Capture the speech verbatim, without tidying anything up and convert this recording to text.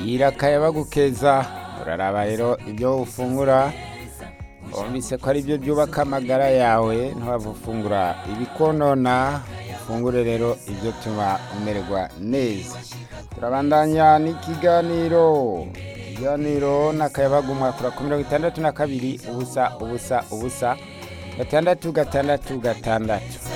gira akayabagukeza uraraba rero ibyo ufungura wumvise ko ari byo byubaka amagara yawe ntiwava ufungura ibikonona ufungure rero ibyo tuma umererwa neza. Turabandanya n'ikiganiro ikiganiro n'akayabagumwa kura ku mirongo itandatu na kabiri ubusa ubusa ubusa gatandatu gatandatu gatandatu